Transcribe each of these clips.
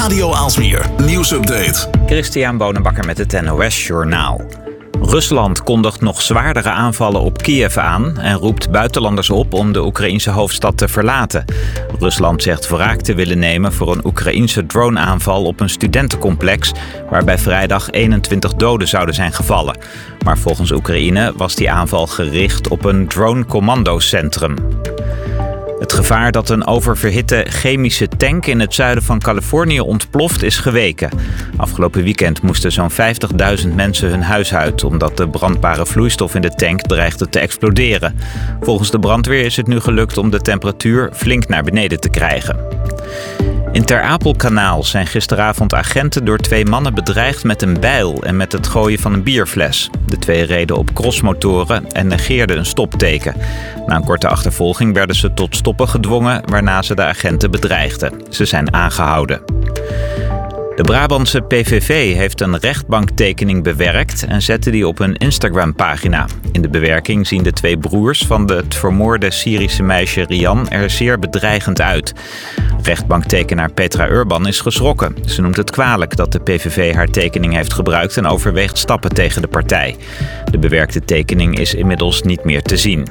Radio Aalsmeer nieuwsupdate. Christian Bonenbakker met het NOS Journaal. Rusland kondigt nog zwaardere aanvallen op Kiev aan en roept buitenlanders op om de Oekraïense hoofdstad te verlaten. Rusland zegt wraak te willen nemen voor een Oekraïense droneaanval op een studentencomplex, waarbij vrijdag 21 doden zouden zijn gevallen. Maar volgens Oekraïne was die aanval gericht op een drone-commandocentrum. Het gevaar dat een oververhitte chemische tank in het zuiden van Californië ontploft is geweken. Afgelopen weekend moesten zo'n 50.000 mensen hun huis uit, omdat de brandbare vloeistof in de tank dreigde te exploderen. Volgens de brandweer is het nu gelukt om de temperatuur flink naar beneden te krijgen. In Ter Apelkanaal zijn gisteravond agenten door 2 mannen bedreigd met een bijl en met het gooien van een bierfles. De 2 reden op crossmotoren en negeerden een stopteken. Na een korte achtervolging werden ze tot stoppen gedwongen, waarna ze de agenten bedreigden. Ze zijn aangehouden. De Brabantse PVV heeft een rechtbanktekening bewerkt en zette die op hun Instagram-pagina. In de bewerking zien de 2 broers van het vermoorde Syrische meisje Rian er zeer bedreigend uit. Rechtbanktekenaar Petra Urban is geschrokken. Ze noemt het kwalijk dat de PVV haar tekening heeft gebruikt en overweegt stappen tegen de partij. De bewerkte tekening is inmiddels niet meer te zien.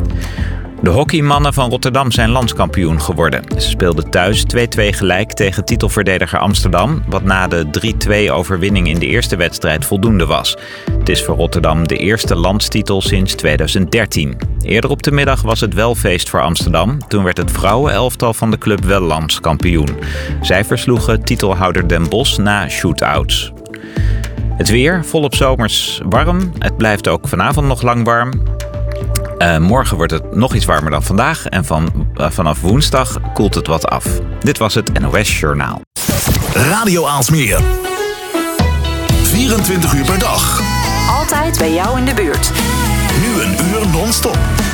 De hockeymannen van Rotterdam zijn landskampioen geworden. Ze speelden thuis 2-2 gelijk tegen titelverdediger Amsterdam, wat na de 3-2 overwinning in de eerste wedstrijd voldoende was. Het is voor Rotterdam de eerste landstitel sinds 2013. Eerder op de middag was het wel feest voor Amsterdam. Toen werd het vrouwenelftal van de club wel landskampioen. Zij versloegen titelhouder Den Bosch na shootouts. Het weer, volop zomers warm. Het blijft ook vanavond nog lang warm. Morgen wordt het nog iets warmer dan vandaag en vanaf woensdag koelt het wat af. Dit was het NOS Journaal. Radio Aalsmeer. 24 uur per dag. Altijd bij jou in de buurt. Nu een uur non-stop.